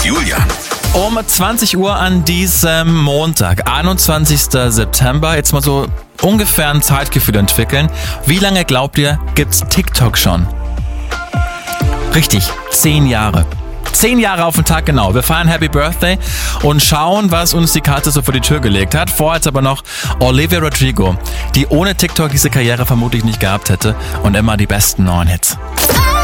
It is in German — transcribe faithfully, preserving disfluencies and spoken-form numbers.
Julian. Um zwanzig Uhr an diesem Montag, einundzwanzigsten September, jetzt mal so ungefähr ein Zeitgefühl entwickeln. Wie lange glaubt ihr, gibt's TikTok schon? Richtig, zehn Jahre. Zehn Jahre auf den Tag genau. Wir feiern Happy Birthday und schauen, was uns die Katze so vor die Tür gelegt hat. Vorher jetzt aber noch Olivia Rodrigo, die ohne TikTok diese Karriere vermutlich nicht gehabt hätte und immer die besten neuen Hits.